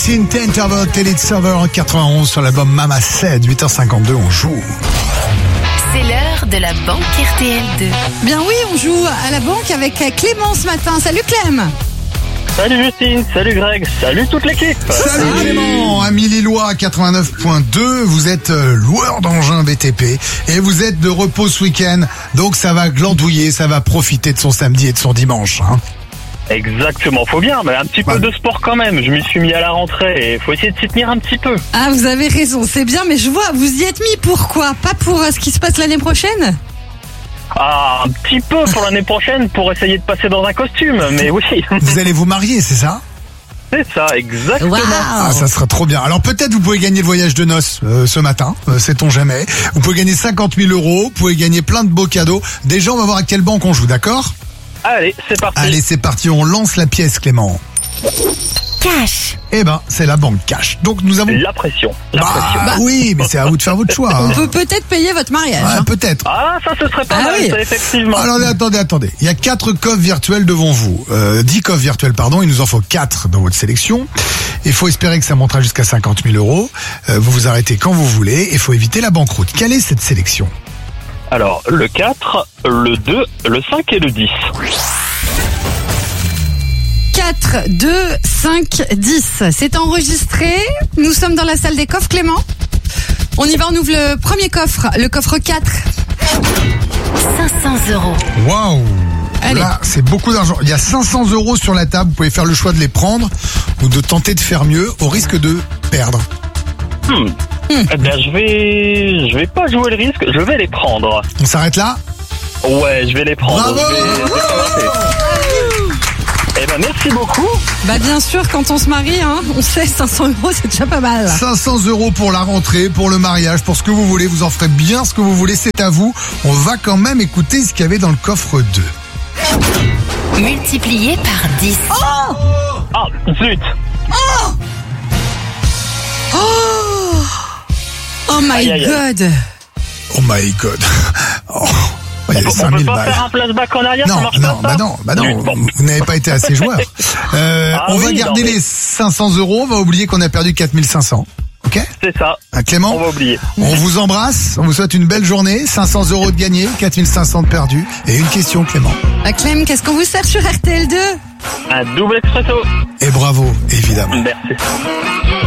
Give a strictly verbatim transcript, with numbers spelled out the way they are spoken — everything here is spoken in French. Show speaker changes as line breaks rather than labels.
Justin Timberlake, Télé Server en quatre-vingt-onze sur l'album Mama Said, huit heures cinquante-deux, on joue.
C'est l'heure de la banque R T L deux.
Bien oui, on joue à la banque avec Clément ce matin. Salut Clem.
Salut Justine, salut Greg, salut toute l'équipe.
Salut Clément, ami Lillois quatre-vingt-neuf point deux, vous êtes euh, loueur d'engins B T P et vous êtes de repos ce week-end, donc ça va glandouiller, ça va profiter de son samedi et de son dimanche. Hein.
Exactement, faut bien, mais un petit peu
Ouais.
de sport quand même. Je m'y suis mis à la rentrée et faut essayer de s'y tenir un petit peu.
Ah, vous avez raison, c'est bien, mais je vois, vous y êtes mis pourquoi? Pas pour euh, ce qui se passe l'année prochaine?
Ah, un petit peu pour l'année prochaine pour essayer de passer dans un costume, mais oui,
Vous allez vous marier, c'est ça?
c'est ça, exactement.
Waouh.
Ah, ça sera trop bien. Alors peut-être vous pouvez gagner le voyage de noces euh, ce matin, euh, sait-on jamais. Vous pouvez gagner cinquante mille euros, vous pouvez gagner plein de beaux cadeaux. Déjà, on va voir à quelle banque on joue, d'accord?
Allez, c'est parti.
Allez, c'est parti, on lance la pièce, Clément.
Cash.
Eh ben, c'est la banque Cash. Donc nous avons...
La pression, la
Bah,
pression.
oui, mais c'est à vous de faire votre choix.
On
Hein.
peut peut-être payer votre mariage.
Ouais,
hein.
peut-être.
Ah, ça, ce serait pas
Ah
mal,
oui.
ça, effectivement.
Alors attendez, attendez. Il y a quatre coffres virtuels devant vous. Euh, dix coffres virtuels, pardon. Il nous en faut quatre dans votre sélection. Il faut espérer que ça montera jusqu'à cinquante mille euros. Euh, vous vous arrêtez quand vous voulez. Il faut éviter la banqueroute. Quelle est cette sélection?
Alors, le quatre, le deux, le cinq et le dix.
quatre, deux, cinq, dix. C'est enregistré. Nous sommes dans la salle des coffres, Clément. On y va, on ouvre le premier coffre, le coffre quatre.
cinq cents euros.
Waouh!
Allez.
Là, c'est beaucoup d'argent. Il y a cinq cents euros sur la table. Vous pouvez faire le choix de les prendre ou de tenter de faire mieux au risque de perdre.
Hmm. Eh bien, je vais, je vais pas jouer le risque, je vais les prendre.
On s'arrête là?
Ouais, je vais les prendre.
Bravo.
Je vais- je vais commencer. Eh ben, merci beaucoup.
Bah bien sûr, quand on se marie, hein, on sait cinq cents euros, c'est déjà pas mal.
cinq cents euros pour la rentrée, pour le mariage, pour ce que vous voulez. Vous en ferez bien ce que vous voulez, c'est à vous. On va quand même écouter ce qu'il y avait dans le coffre deux.
Multiplié par dix.
Ah, zut.
Oh my
Aïe, aïe, aïe.
god.
Oh my god. Oh, il y a
On
cinq
peut
mille
pas
balles.
faire un flashback en arrière, ça
Non,
marche
non,
pas
bah
ça
non, bah non,
Zut, bon.
vous n'avez pas été assez joueur. Euh,
Ah
on va
oui,
garder
non, mais-
les cinq cents euros, on va oublier qu'on a perdu quatre mille cinq cents. Ok?
C'est ça,
Ah, Clément,
on va oublier.
on vous embrasse, on vous souhaite une belle journée, cinq cents euros de gagnés, quatre mille cinq cents de perdus. Et une question, Clément.
Bah Clem, qu'est-ce qu'on vous sert sur R T L deux?
Un double expresso.
Et bravo, évidemment.
Merci.